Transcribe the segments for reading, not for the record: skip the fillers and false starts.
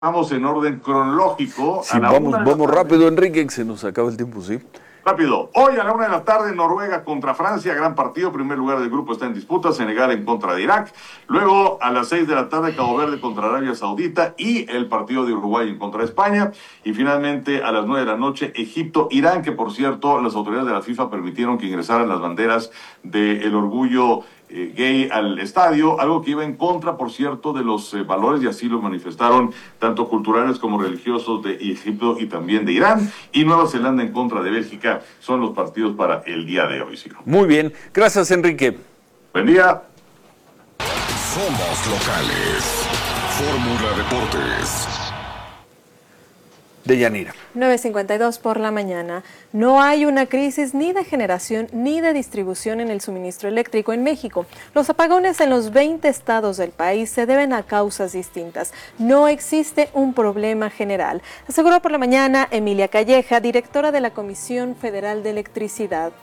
Vamos en orden cronológico. Sí, vamos rápido, Enrique, que se nos acaba el tiempo, sí. Rápido. Hoy a la 1 de la tarde, Noruega contra Francia, gran partido. Primer lugar del grupo está en disputa. Senegal en contra de Irak. Luego a las 6 de la tarde, Cabo Verde contra Arabia Saudita y el partido de Uruguay en contra de España. Y finalmente a las 9 de la noche, Egipto-Irán, que por cierto, las autoridades de la FIFA permitieron que ingresaran las banderas del orgullo gay al estadio, algo que iba en contra, por cierto, de los valores, y así lo manifestaron tanto culturales como religiosos de Egipto y también de Irán. Y Nueva Zelanda en contra de Bélgica son los partidos para el día de hoy, Ciro. Muy bien, gracias, Enrique. Buen día. Somos locales. Fórmula Deportes. Deyanira. 9:52 por la mañana. No hay una crisis ni de generación ni de distribución en el suministro eléctrico en México. Los apagones en los 20 estados del país se deben a causas distintas. No existe un problema general, aseguró por la mañana Emilia Calleja, directora de la Comisión Federal de Electricidad.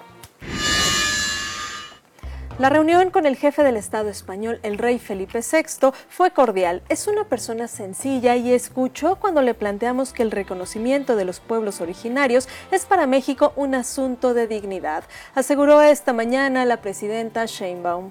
La reunión con el jefe del Estado español, el rey Felipe VI, fue cordial. Es una persona sencilla y escuchó cuando le planteamos que el reconocimiento de los pueblos originarios es para México un asunto de dignidad, aseguró esta mañana la presidenta Sheinbaum.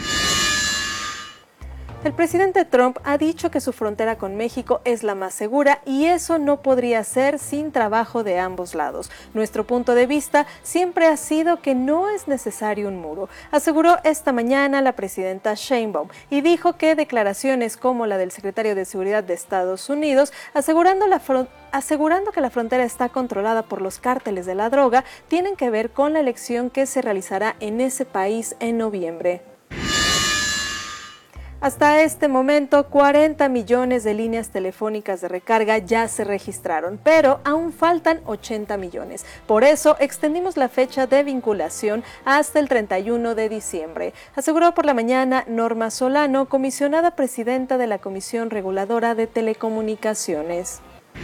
El presidente Trump ha dicho que su frontera con México es la más segura y eso no podría ser sin trabajo de ambos lados. Nuestro punto de vista siempre ha sido que no es necesario un muro, aseguró esta mañana la presidenta Sheinbaum, y dijo que declaraciones como la del secretario de Seguridad de Estados Unidos, asegurando que la frontera está controlada por los cárteles de la droga, tienen que ver con la elección que se realizará en ese país en noviembre. Hasta este momento, 40 millones de líneas telefónicas de recarga ya se registraron, pero aún faltan 80 millones. Por eso, extendimos la fecha de vinculación hasta el 31 de diciembre, aseguró por la mañana Norma Solano, comisionada presidenta de la Comisión Reguladora de Telecomunicaciones.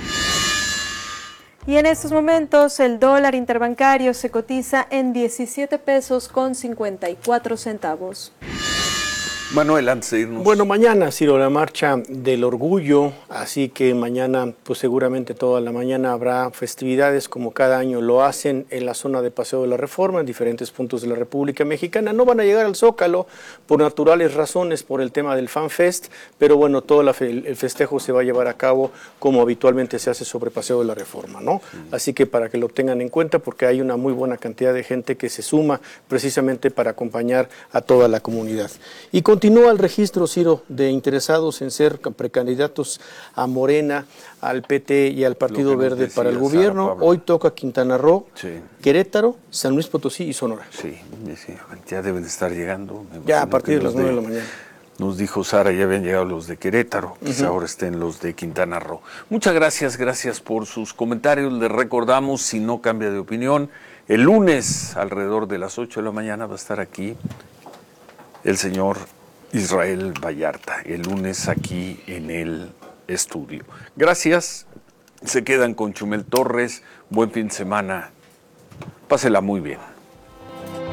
Y en estos momentos, el dólar interbancario se cotiza en 17 pesos con 54 centavos. Manuel, antes de irnos. Bueno, mañana, Ciro, la marcha del orgullo, así que mañana, pues seguramente toda la mañana habrá festividades como cada año lo hacen en la zona de Paseo de la Reforma, en diferentes puntos de la República Mexicana. No van a llegar al Zócalo por naturales razones, por el tema del FanFest, pero bueno, todo el festejo se va a llevar a cabo como habitualmente se hace sobre Paseo de la Reforma, ¿no? Así que para que lo tengan en cuenta, porque hay una muy buena cantidad de gente que se suma precisamente para acompañar a toda la comunidad. Y continúa el registro, Ciro, de interesados en ser precandidatos a Morena, al PT y al Partido Verde para el gobierno. Hoy toca Quintana Roo, sí, Querétaro, San Luis Potosí y Sonora. Sí, ya deben de estar llegando. Ya a partir de las 9 de la mañana. Nos dijo Sara, ya habían llegado los de Querétaro, quizá ahora estén los de Quintana Roo. Muchas gracias por sus comentarios. Les recordamos, si no cambia de opinión, el lunes alrededor de las 8 de la mañana va a estar aquí el señor Israel Vallarta, el lunes aquí en el estudio. Gracias, se quedan con Chumel Torres, buen fin de semana, pásela muy bien.